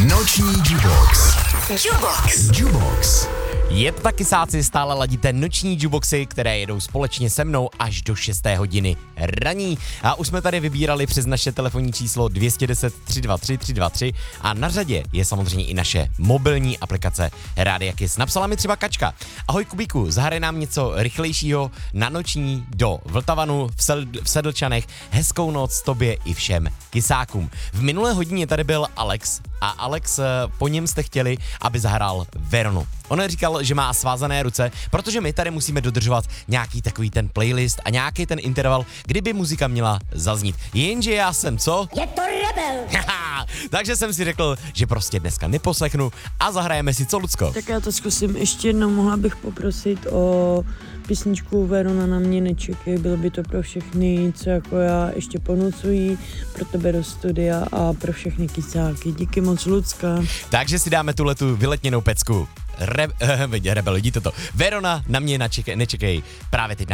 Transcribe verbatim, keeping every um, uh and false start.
Noční Jubox. Jubox. Jubox. Je to taky sáci, stále ladíte noční juboxy, které jedou společně se mnou až do šesté hodiny raní. A už jsme tady vybírali přes naše telefonní číslo dvě jedna nula tři dva tři tři dva tři a na řadě je samozřejmě i naše mobilní aplikace Rádia Kiss. Napsala mi třeba Kačka. Ahoj Kubíku, zahraj nám něco rychlejšího na noční do Vltavanu v, Sel- v Sedlčanech. Hezkou noc tobě i všem kisákům. V minulé hodině tady byl Alex a Alex, po něm jste chtěli, aby zahrál Veronu. On říkal, že má svázané ruce, protože my tady musíme dodržovat nějaký takový ten playlist a nějaký ten interval, kdyby muzika měla zaznít. Jenže já jsem co? Je to rebel. Takže jsem si řekl, že prostě dneska neposlechnu a zahrajeme si co, Lucko? Tak já to zkusím ještě jednou, mohla bych poprosit o písničku Verona na mě nečekej, bylo by to pro všechny, co jako já ještě ponucují, pro tebe do studia a pro všechny kysáky. Díky moc, Lucka. Takže si dáme tuhletu vyletněnou pecku. Re, uh, rebel, vidíte to. Verona na mě načekej, nečekej právě teď na